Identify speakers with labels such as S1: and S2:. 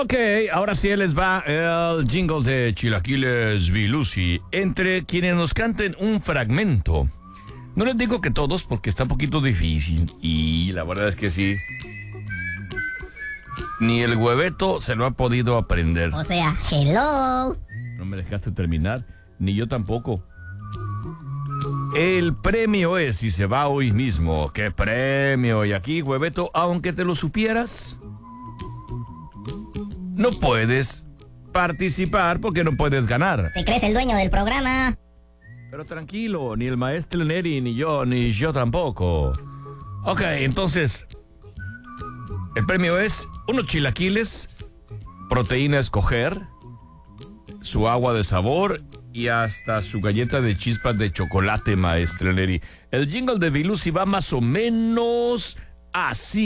S1: Ok, ahora sí les va el jingle de Chilaquiles Vilusi. Entre quienes nos canten un fragmento. No les digo que todos porque está un poquito difícil. Y la verdad es que sí. Ni el hueveto se lo ha podido aprender.
S2: O sea, hello.
S1: No me dejaste terminar, ni yo tampoco. El premio es, y se va hoy mismo. ¿Qué premio? Y aquí, hueveto, aunque te lo supieras, no puedes participar porque no puedes ganar.
S2: ¿Te crees el dueño del programa?
S1: Pero tranquilo, ni el maestro Neri, ni yo tampoco. Ok, entonces, el premio es unos chilaquiles, proteína a escoger, su agua de sabor y hasta su galleta de chispas de chocolate, maestro Neri. El jingle de Vilusi va más o menos así.